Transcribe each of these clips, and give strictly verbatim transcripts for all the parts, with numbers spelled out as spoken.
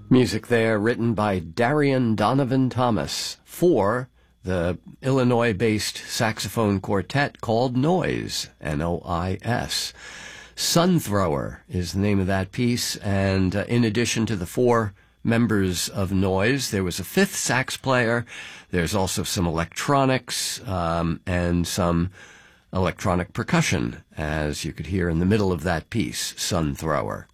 Music there written by Darian Donovan Thomas for the Illinois-based saxophone quartet called Noise, N O I S. Sun Thrower is the name of that piece, and uh, in addition to the four members of Noise, there was a fifth sax player. There's also some electronics um, and some electronic percussion, as you could hear in the middle of that piece, Sun Thrower.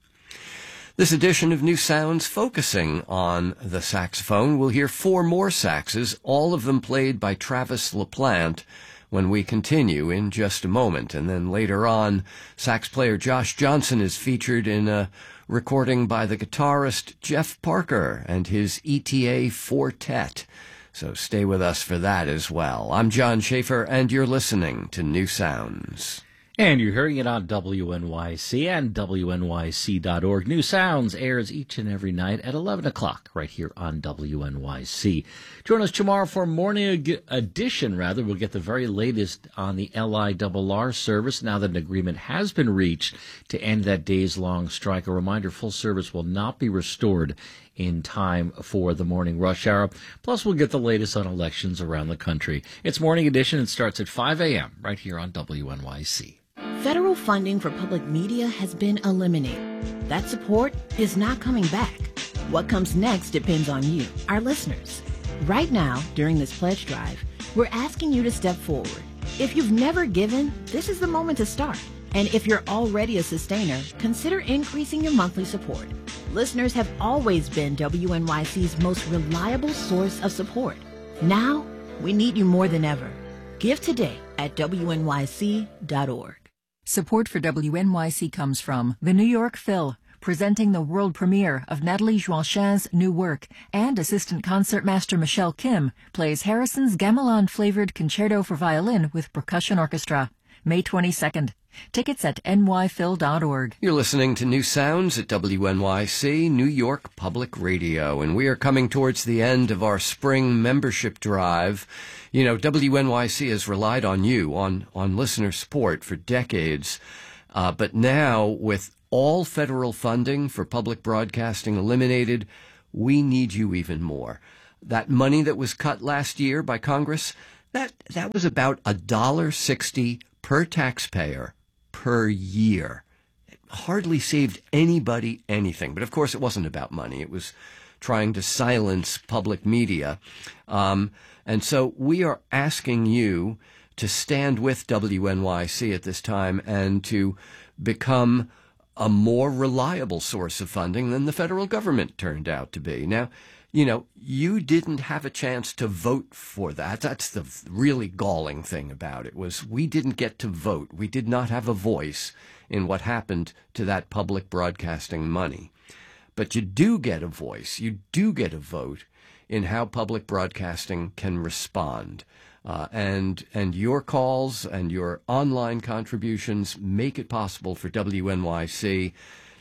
This edition of New Sounds focusing on the saxophone. We'll hear four more saxes, all of them played by Travis LaPlante, when we continue in just a moment. And then later on, sax player Josh Johnson is featured in a recording by the guitarist Jeff Parker and his E T A Fortet. So stay with us for that as well. I'm John Schaefer, and you're listening to New Sounds. And you're hearing it on W N Y C and W N Y C dot org. New Sounds airs each and every night at eleven o'clock right here on W N Y C. Join us tomorrow for morning edition, rather. We'll get the very latest on the L I R R service now that an agreement has been reached to end that days-long strike. A reminder, full service will not be restored in time for the morning rush hour. Plus, we'll get the latest on elections around the country. It's morning edition. It starts at five a.m. right here on W N Y C. Federal funding for public media has been eliminated. That support is not coming back. What comes next depends on you, our listeners. Right now, during this pledge drive, we're asking you to step forward. If you've never given, this is the moment to start. And if you're already a sustainer, consider increasing your monthly support. Listeners have always been W N Y C's most reliable source of support. Now, we need you more than ever. Give today at W N Y C dot org. Support for W N Y C comes from the New York Phil, presenting the world premiere of Nathalie Joachin's new work, and assistant concertmaster Michelle Kim plays Harrison's gamelan-flavored concerto for violin with percussion orchestra. May twenty-second. Tickets at N Y phil dot org. You're listening to New Sounds at W N Y C, New York Public Radio, and we are coming towards the end of our spring membership drive. You know, W N Y C has relied on you, on, on listener support for decades, uh, but now with all federal funding for public broadcasting eliminated, we need you even more. That money that was cut last year by Congress, that, that was about one dollar sixty per taxpayer per year. It hardly saved anybody anything. But of course, it wasn't about money. It was trying to silence public media. Um, and so we are asking you to stand with W N Y C at this time and to become a more reliable source of funding than the federal government turned out to be. Now, you know, you didn't have a chance to vote for that. That's the really galling thing about it, was we didn't get to vote. We did not have a voice in what happened to that public broadcasting money. But you do get a voice. You do get a vote in how public broadcasting can respond. Uh, and and your calls and your online contributions make it possible for W N Y C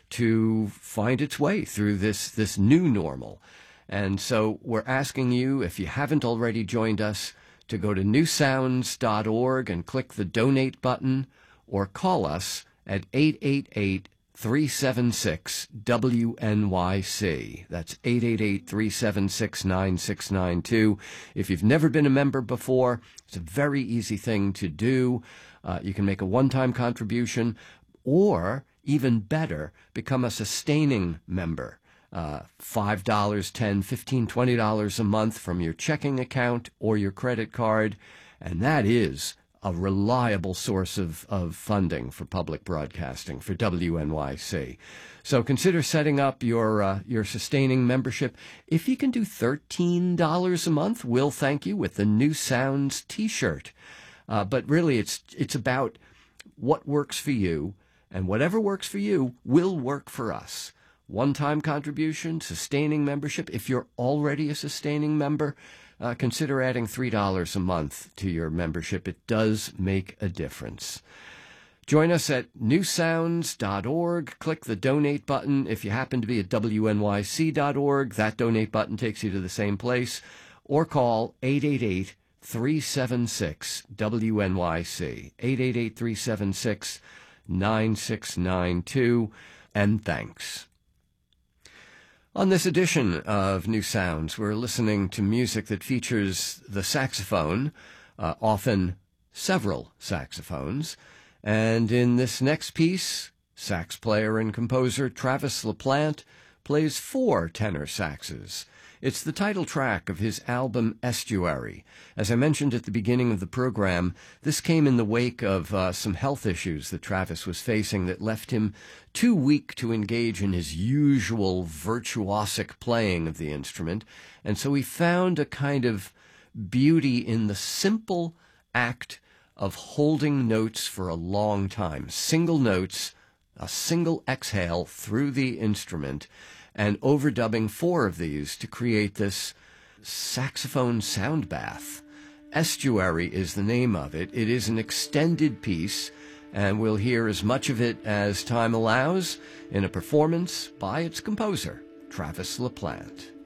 to find its way through this, this new normal. And so we're asking you, if you haven't already joined us, to go to new sounds dot org and click the donate button, or call us at eight eight eight, three seven six, W N Y C. That's eight eight eight, three seven six, nine six nine two. If you've never been a member before, it's a very easy thing to do. Uh, you can make a one-time contribution, or even better, become a sustaining member. Uh, five dollars, ten dollars, fifteen dollars, twenty dollars a month from your checking account or your credit card, and that is a reliable source of, of funding for public broadcasting for W N Y C. So consider setting up your uh, your sustaining membership. If you can do thirteen dollars a month, we'll thank you with the New Sounds T-shirt. Uh, but really, it's it's about what works for you, and whatever works for you will work for us. One-time contribution, sustaining membership. If you're already a sustaining member, uh, consider adding three dollars a month to your membership. It does make a difference. Join us at new sounds dot org. Click the donate button. If you happen to be at W N Y C dot org, that donate button takes you to the same place. Or call eight eight eight, three seven six, W N Y C. eight eight eight, three seven six, nine six nine two. And thanks. On this edition of New Sounds, we're listening to music that features the saxophone, uh, often several saxophones. And in this next piece, sax player and composer Travis LaPlante plays four tenor saxes. It's the title track of his album Estuary. As I mentioned at the beginning of the program, this came in the wake of uh, some health issues that Travis was facing that left him too weak to engage in his usual virtuosic playing of the instrument, and so he found a kind of beauty in the simple act of holding notes for a long time, single notes, a single exhale through the instrument, and overdubbing four of these to create this saxophone sound bath. Estuary is the name of it. It is an extended piece, and we'll hear as much of it as time allows in a performance by its composer, Travis LaPlante.